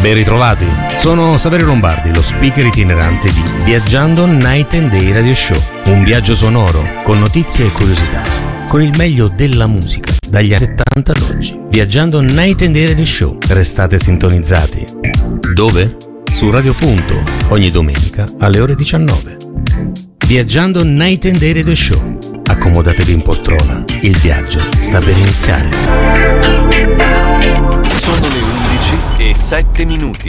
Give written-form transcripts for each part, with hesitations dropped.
Ben ritrovati, sono Saverio Lombardi, lo speaker itinerante di Viaggiando Night and Day Radio Show. Un viaggio sonoro con notizie e curiosità, con il meglio della musica dagli anni 70 ad oggi. Viaggiando Night and Day Radio Show. Restate sintonizzati. Dove? Su Radio Punto, ogni domenica alle ore 19. Viaggiando Night and Day Radio Show. Accomodatevi in poltrona, il viaggio sta per iniziare. Sono le 11:07.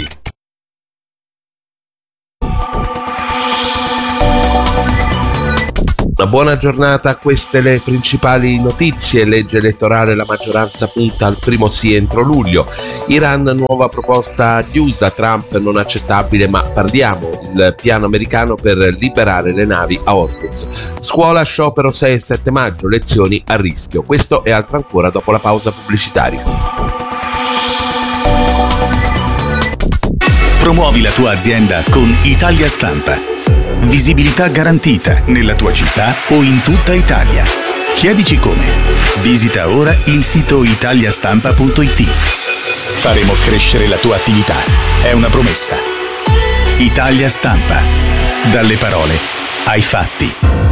Una buona giornata, queste le principali notizie. Legge elettorale, la maggioranza punta al primo sì entro luglio. Iran, nuova proposta agli USA, Trump non accettabile ma parliamo. Il piano americano per liberare le navi a Hormuz. Scuola, sciopero 6 e 7 maggio, lezioni a rischio. Questo e altro ancora dopo la pausa pubblicitaria. Promuovi la tua azienda con Italia Stampa. Visibilità garantita nella tua città o in tutta Italia. Chiedici come. Visita ora il sito italiastampa.it. Faremo crescere la tua attività. È una promessa. Italia Stampa. Dalle parole ai fatti.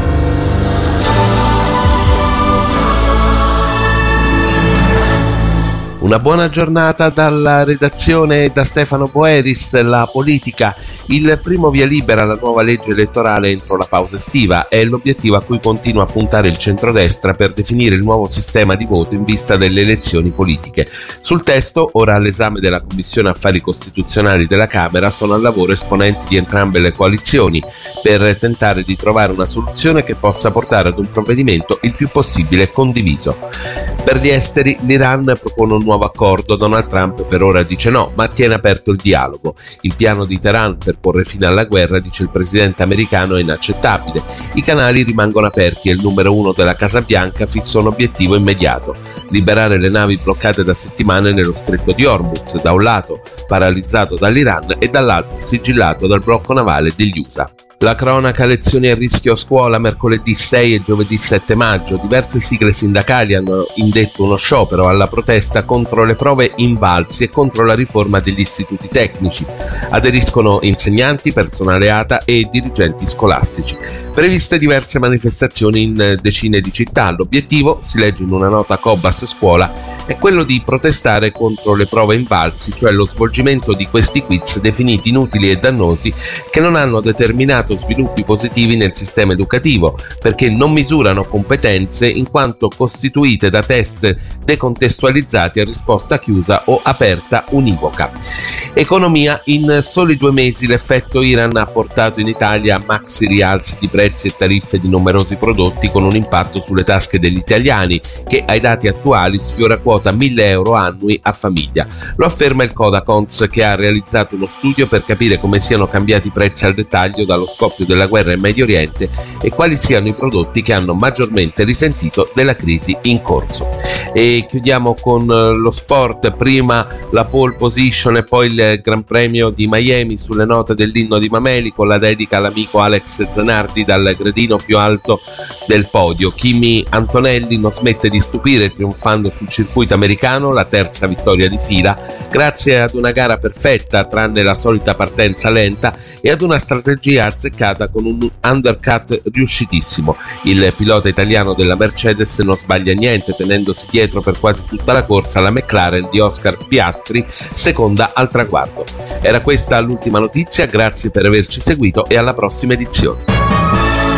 Una buona giornata dalla redazione da Stefano Boeris. La politica, il primo via libera alla nuova legge elettorale entro la pausa estiva è l'obiettivo a cui continua a puntare il centrodestra per definire il nuovo sistema di voto in vista delle elezioni politiche. Sul testo, ora all'esame della Commissione Affari Costituzionali della Camera, sono al lavoro esponenti di entrambe le coalizioni per tentare di trovare una soluzione che possa portare ad un provvedimento il più possibile condiviso. Per gli esteri, l'Iran propone un nuovo accordo. Donald Trump per ora dice no, ma tiene aperto il dialogo. Il piano di Teheran per porre fine alla guerra, dice il presidente americano, è inaccettabile. I canali rimangono aperti e il numero 1 della Casa Bianca fissa un obiettivo immediato: liberare le navi bloccate da settimane nello stretto di Hormuz, da un lato paralizzato dall'Iran e dall'altro sigillato dal blocco navale degli USA. La cronaca, lezioni a rischio a scuola mercoledì 6 e giovedì 7 maggio. Diverse sigle sindacali hanno indetto uno sciopero alla protesta contro le prove invalsi e contro la riforma degli istituti tecnici. Aderiscono insegnanti, personale ATA e dirigenti scolastici. Previste diverse manifestazioni in decine di città. L'obiettivo, si legge in una nota Cobas Scuola, è quello di protestare contro le prove invalsi, cioè lo svolgimento di questi quiz definiti inutili e dannosi che non hanno determinato sviluppi positivi nel sistema educativo, perché non misurano competenze in quanto costituite da test decontestualizzati a risposta chiusa o aperta univoca. Economia, in soli 2 mesi l'effetto Iran ha portato in Italia maxi rialzi di prezzi e tariffe di numerosi prodotti, con un impatto sulle tasche degli italiani che ai dati attuali sfiora quota 1.000 euro annui a famiglia. Lo afferma il Codacons, che ha realizzato uno studio per capire come siano cambiati i prezzi al dettaglio dallo scoppio della guerra in Medio Oriente e quali siano i prodotti che hanno maggiormente risentito della crisi in corso. E chiudiamo con lo sport, prima la pole position e poi il Gran Premio di Miami sulle note dell'inno di Mameli, con la dedica all'amico Alex Zanardi dal gradino più alto del podio. Kimi Antonelli non smette di stupire, trionfando sul circuito americano, la terza vittoria di fila, grazie ad una gara perfetta tranne la solita partenza lenta e ad una strategia azzeccata con un undercut riuscitissimo. Il pilota italiano della Mercedes non sbaglia niente, tenendosi dietro per quasi tutta la corsa la McLaren di Oscar Piastri, seconda al traguardo. Era questa l'ultima notizia, grazie per averci seguito e alla prossima edizione.